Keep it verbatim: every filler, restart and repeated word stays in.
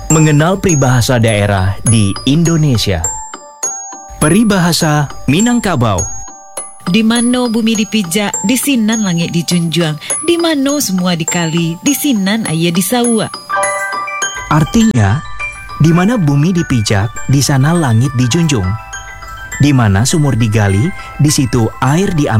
Mengenal peribahasa daerah di Indonesia. Peribahasa Minangkabau. Di mana bumi dipijak, di sinan langit dijunjung. Di mana semua dikali, di sinan ayah disawa. Artinya, di mana bumi dipijak, di sana langit dijunjung. Di mana sumur digali, di situ air diambil.